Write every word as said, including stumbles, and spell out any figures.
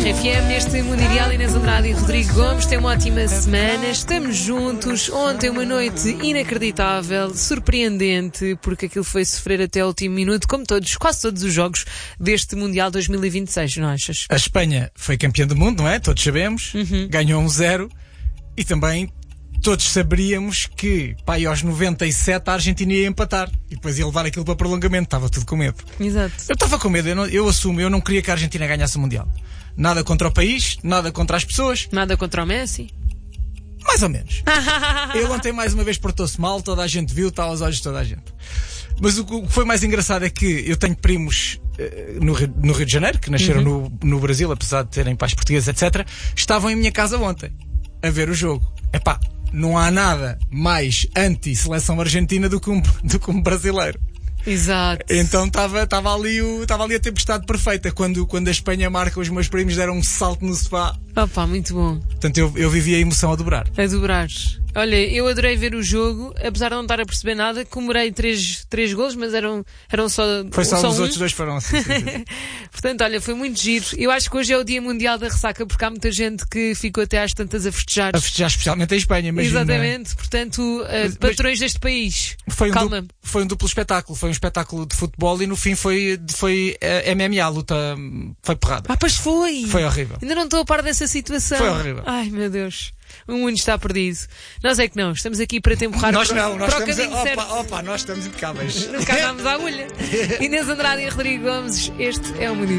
R F M, neste Mundial. Inês Andrade e Rodrigo Gomes têm uma ótima semana. Estamos juntos. Ontem uma noite inacreditável, surpreendente, porque aquilo foi sofrer até o último minuto, como todos, quase todos os jogos deste Mundial dois mil e vinte e seis, não achas? A Espanha foi campeã do mundo, não é? Todos sabemos. Uhum. Ganhou um zero. E também todos saberíamos que, pá, e aos noventa e sete a Argentina ia empatar. E depois ia levar aquilo para prolongamento. Estava tudo com medo. Exato. Eu estava com medo. Eu, não, eu assumo. Eu não queria que a Argentina ganhasse o Mundial. Nada contra o país, nada contra as pessoas. Nada contra o Messi? Mais ou menos. Ele ontem mais uma vez portou-se mal, toda a gente viu, está aos olhos de toda a gente. Mas o que foi mais engraçado é que eu tenho primos uh, no, Rio, no Rio de Janeiro, que nasceram uhum. no, no Brasil, apesar de terem pais portugueses, etcétera. Estavam em minha casa ontem, a ver o jogo. Epá, não há nada mais anti-seleção argentina do que um, do que um brasileiro. Exato. Então estava ali, ali a tempestade perfeita. Quando, quando a Espanha marca, os meus primos deram um salto no sofá. Opa, muito bom. Portanto, eu, eu vivi a emoção a dobrar. A dobrar. Olha, eu adorei ver o jogo, apesar de não estar a perceber nada. Comemorei três, três golos, mas eram, eram só Foi só, só os um. outros dois foram assim. Sim, sim. Portanto, olha, foi muito giro. Eu acho que hoje é o Dia Mundial da Ressaca, porque há muita gente que ficou até às tantas a festejar. A festejar, especialmente em Espanha, imagina. Exatamente. Portanto, uh, mas, patrões deste país. Foi um, Calma. duplo, foi um duplo espetáculo. Foi um espetáculo de futebol e no fim foi, foi uh, M M A, luta foi porrada. Ah, pois foi! Foi horrível. Ainda não estou a par dessa situação. Foi horrível. Ai, meu Deus. O mundo está perdido. Nós é que não. Estamos aqui para te empurrar nós para, não, nós para o estamos caminho a, certo. opa, opa, nós estamos impecáveis. Nunca andámos à agulha. Inês Andrade e Rodrigo Gomes, este é o Mundial.